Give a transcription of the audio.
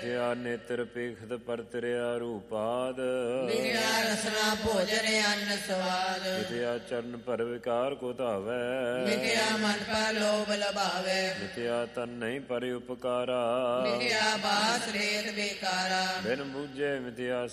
ਮਿਥਿਆ ਨੇਤਰ ਪੇਖਤ ਪਰਤਰਿਆ ਰੂਪਾਦ ਮਿਥਿਆ ਰਸਨਾ ਭੋਜਨ ਅੰਨ ਸਵਾਦ ਮਿਥਿਆ ਚਰਨ ਭਰ ਵਿਕਾਰ ਕੋ ਧਾਵੈ ਮਿਥਿਆ ਮਨ ਪਾ ਲੋਭ ਲਭਾਵੇ ਮਿਥਿਆ ਤਨ ਨਹੀਂ ਪਰ ਉਪਕਾਰਾ ਮਿਥਿਆ ਬਾਸ ਰੇਤ ਬੇਕਾਰਾ ਬਿਨ ਬੂਝੇ ਮਿਥਿਆ